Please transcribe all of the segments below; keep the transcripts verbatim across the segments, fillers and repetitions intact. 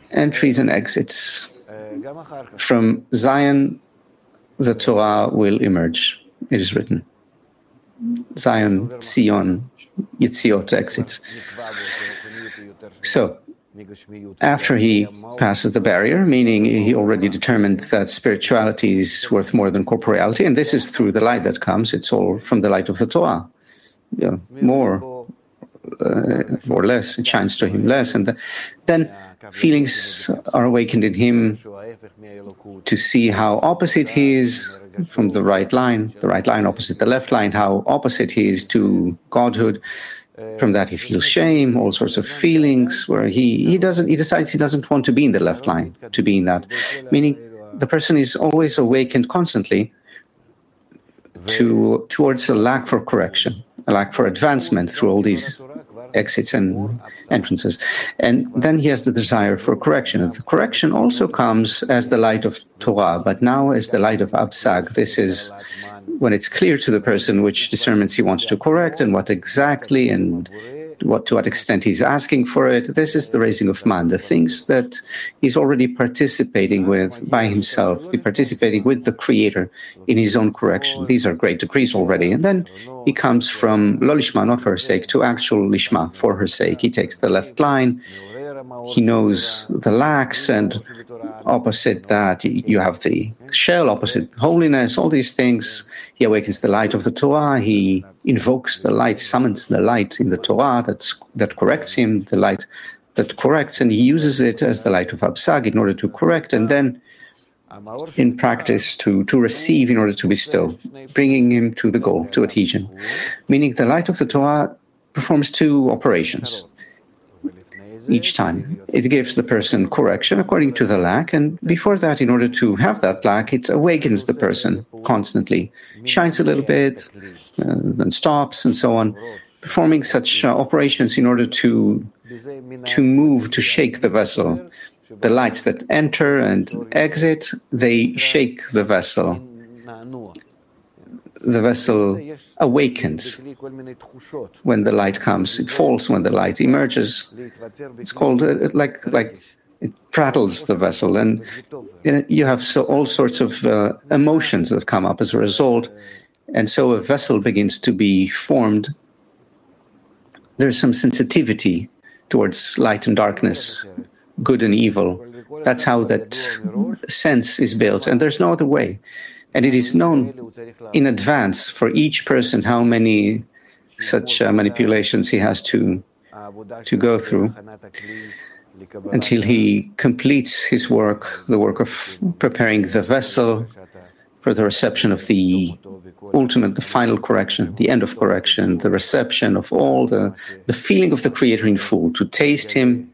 entries and exits. From Zion, the Torah will emerge. It is written. Zion, Zion, Yitziot, exits. So, after he passes the barrier, meaning he already determined that spirituality is worth more than corporeality, and this is through the light that comes, it's all from the light of the Torah. Yeah, more uh, or less, it shines to him less, and the, then feelings are awakened in him to see how opposite he is from the right line, the right line opposite the left line, how opposite he is to Godhood. From that he feels shame, all sorts of feelings where he, he doesn't, he decides he doesn't want to be in the left line, to be in that. Meaning the person is always awakened constantly to towards a lack for correction, a lack for advancement through all these exits and entrances. And then he has the desire for correction. And the correction also comes as the light of Torah, but now as the light of Absag. This is when it's clear to the person which discernments he wants to correct and what exactly and what to what extent he's asking for it. This is the raising of man, the things that he's already participating with by himself, he's participating with the Creator in his own correction. These are great degrees already. And then he comes from lo lishma, not for her sake, to actual lishma, for her sake. He takes the left line, he knows the lacks, and opposite that you have the shell, opposite holiness, all these things. He awakens the light of the Torah, he invokes the light, summons the light in the Torah that's, that corrects him, the light that corrects, and he uses it as the light of Absag in order to correct, and then in practice to, to receive in order to bestow, bringing him to the goal, to adhesion. Meaning the light of the Torah performs two operations. Each time it gives the person correction according to the lack, and before that, in order to have that lack, it awakens the person constantly, shines a little bit, uh, then stops, and so on, performing such uh, operations in order to to move, to shake the vessel. The lights that enter and exit, they shake the vessel. The vessel awakens when the light comes. It falls when the light emerges. It's called uh, like like it prattles the vessel, and you know, you have so all sorts of uh, emotions that come up as a result, and so a vessel begins to be formed. There's some sensitivity towards light and darkness, good and evil. That's how that sense is built, and there's no other way. And it is known in advance for each person how many such uh, manipulations he has to to go through until he completes his work, the work of preparing the vessel for the reception of the ultimate, the final correction, the end of correction, the reception of all the, the feeling of the Creator in full, to taste Him,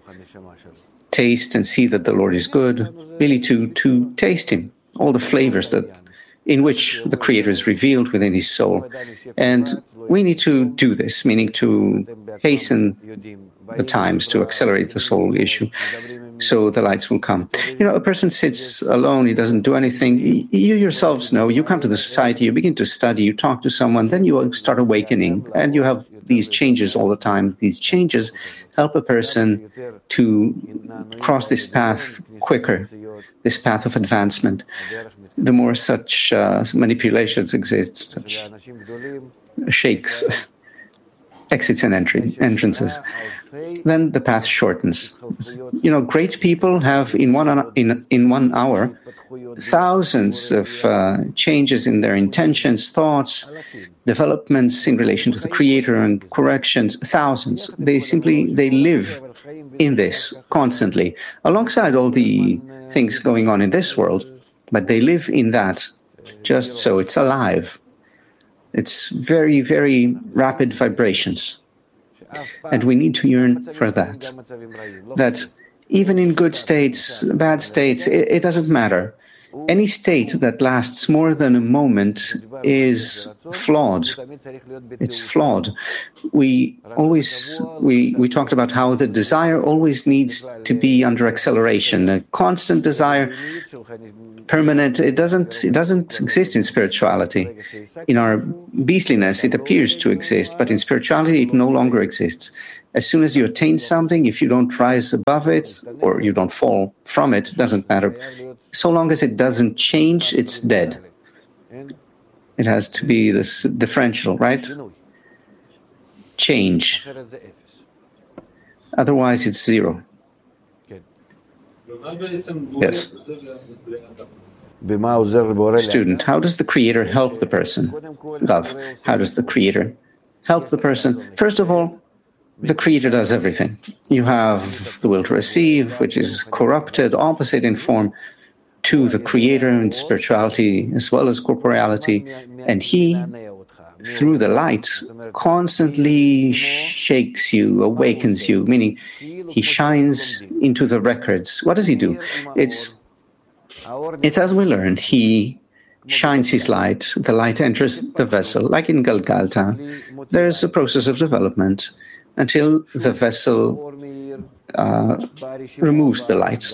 taste and see that the Lord is good, really to, to taste Him. All the flavors that in which the Creator is revealed within his soul. And we need to do this, meaning to hasten the times, to accelerate the soul issue, so the lights will come. You know, a person sits alone, he doesn't do anything. You yourselves know, you come to the society, you begin to study, you talk to someone, then you start awakening, and you have these changes all the time. These changes help a person to cross this path quicker, this path of advancement. The more such uh, manipulations exist, such shakes, exits and entry, entrances, then the path shortens. You know, great people have in one in in one hour thousands of uh, changes in their intentions, thoughts, developments in relation to the Creator and corrections. Thousands. They simply they live in this constantly, alongside all the things going on in this world. But they live in that, just so it's alive. It's very, very rapid vibrations. And we need to yearn for that. That even in good states, bad states, it, it doesn't matter. Any state that lasts more than a moment is flawed. It's flawed. We always, we, we talked about how the desire always needs to be under acceleration, a constant desire permanent. It doesn't, it doesn't exist in spirituality. In our beastliness, it appears to exist, but in spirituality, it no longer exists. As soon as you attain something, if you don't rise above it or you don't fall from it, doesn't matter. So long as it doesn't change, it's dead. It has to be this differential, right? Change. Otherwise, it's zero. Yes. Student, how does the Creator help the person? Rav, how does the Creator help the person? First of all, the Creator does everything. You have the will to receive, which is corrupted, opposite in form to the Creator in spirituality as well as corporeality, and He, through the light, constantly shakes you, awakens you, meaning He shines into the records. What does He do? It's, it's as we learned, He shines His light, the light enters the vessel, like in Galgalta. There's a process of development until the vessel uh, removes the light.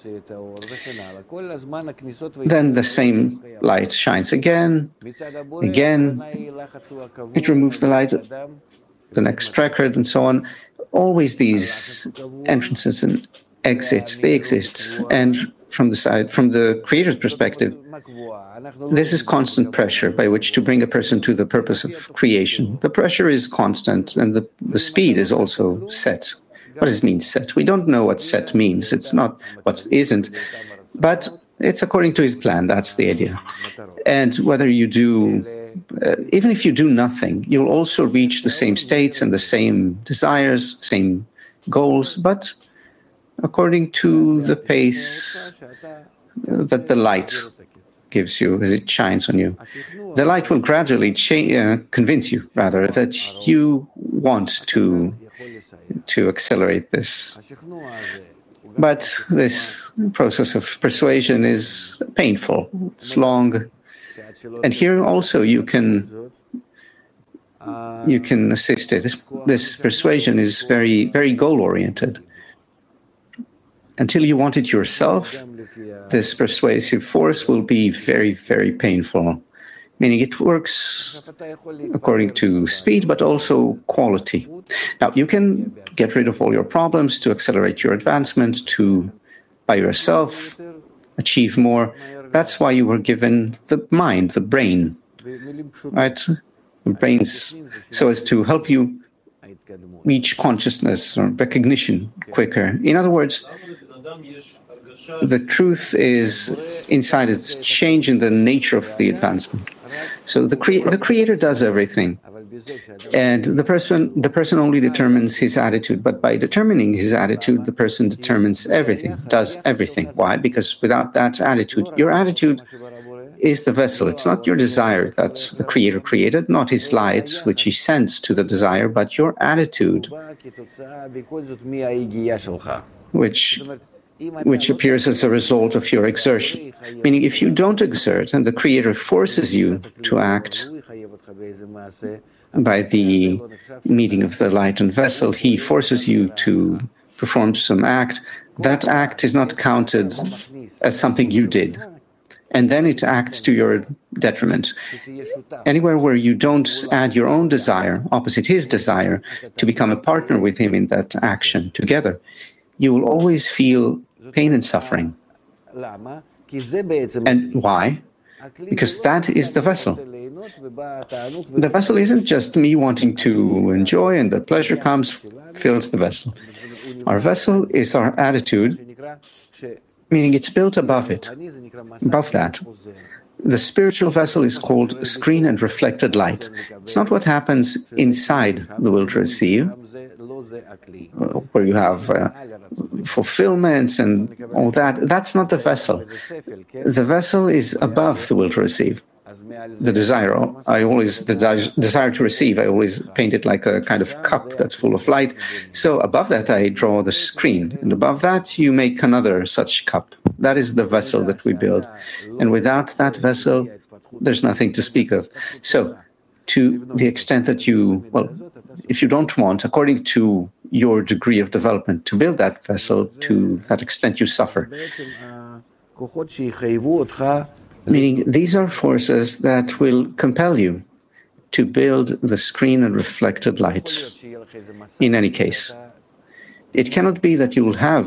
Then the same light shines again, again, it removes the light, the next record, and so on. Always these entrances and exits, they exist. And from the side, from the Creator's perspective, this is constant pressure by which to bring a person to the purpose of creation. The pressure is constant, and the, the speed is also set. What does it mean, set? We don't know what set means. It's not what isn't. But it's according to His plan. That's the idea. And whether you do, uh, even if you do nothing, you'll also reach the same states and the same desires, same goals, but according to the pace that the light gives you as it shines on you. The light will gradually cha- uh, convince you, rather, that you want to, to accelerate this. But this process of persuasion is painful. It's long. And here also you can you can assist it. This persuasion is very, very goal-oriented. Until you want it yourself, this persuasive force will be very, very painful. Meaning it works according to speed, but also quality. Now, you can get rid of all your problems to accelerate your advancement, to, by yourself, achieve more. That's why you were given the mind, the brain, right? The brains, so as to help you reach consciousness or recognition quicker. In other words, the truth is inside, it's change in the nature of the advancement. So the, crea- the Creator does everything, and the person the person only determines his attitude. But by determining his attitude, the person determines everything, does everything. Why? Because without that attitude, your attitude is the vessel. It's not your desire that the Creator created, not His light, which He sends to the desire, but your attitude, which which appears as a result of your exertion. Meaning, if you don't exert and the Creator forces you to act by the meeting of the light and vessel, He forces you to perform some act, that act is not counted as something you did. And then it acts to your detriment. Anywhere where you don't add your own desire, opposite His desire, to become a partner with Him in that action together, you will always feel pain and suffering. And why? Because that is the vessel. The vessel isn't just me wanting to enjoy and the pleasure comes, fills the vessel. Our vessel is our attitude, meaning it's built above it, above that. The spiritual vessel is called screen and reflected light. It's not what happens inside the will to receive, where you have uh, fulfillments and all that. That's not the vessel. The vessel is above the will to receive. The desire, I always, the desire to receive, I always paint it like a kind of cup that's full of light. So above that, I draw the screen. And above that, you make another such cup. That is the vessel that we build. And without that vessel, there's nothing to speak of. So to the extent that you, well, if you don't want, according to your degree of development, to build that vessel, to that extent you suffer. Meaning these are forces that will compel you to build the screen and reflected light. In any case, it cannot be that you will have